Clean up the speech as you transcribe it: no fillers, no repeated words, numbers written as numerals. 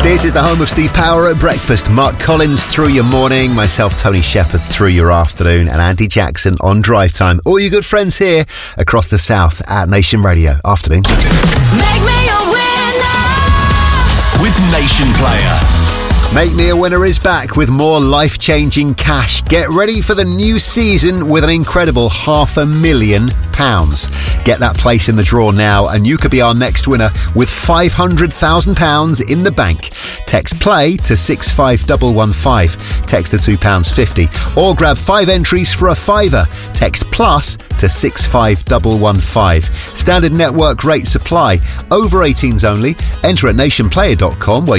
This is the home of Steve Power at breakfast. Mark Collins through your morning, myself, Tony Shepherd, through your afternoon, and Andy Jackson on Drive Time. All your good friends here across the south at Nation Radio. Afternoons. Make me a winner with Nation Player. Make Me a Winner is back with more life-changing cash. Get ready for the new season with an incredible £500,000. Get that place in the draw now and you could be our next winner with £500,000 in the bank. Text PLAY to 65115. Text the £2.50 or grab 5 entries for a £5. Text PLUS to 65115. Standard network rates apply. Over 18s only. Enter at nationplayer.com where